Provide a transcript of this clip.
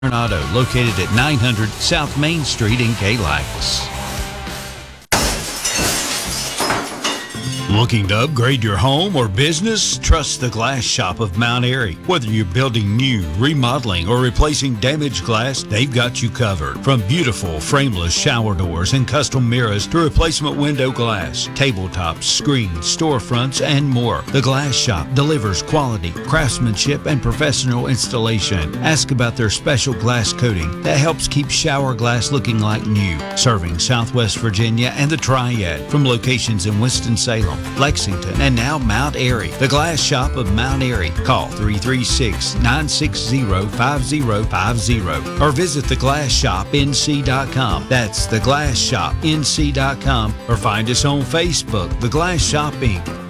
Auto, located at 900 South Main Street in Kaylakis. Looking to upgrade your home or business? Trust the Glass Shop of Mount Airy. Whether you're building new, remodeling, or replacing damaged glass, they've got you covered. From beautiful frameless shower doors and custom mirrors to replacement window glass, tabletops, screens, storefronts, and more, the Glass Shop delivers quality, craftsmanship, and professional installation. Ask about their special glass coating that helps keep shower glass looking like new. Serving Southwest Virginia and the Triad from locations in Winston-Salem, Lexington, and now Mount Airy. The Glass Shop of Mount Airy. Call 336-960-5050 or visit theglassshopnc.com. That's theglassshopnc.com, or find us on Facebook, The Glass Shop Inc.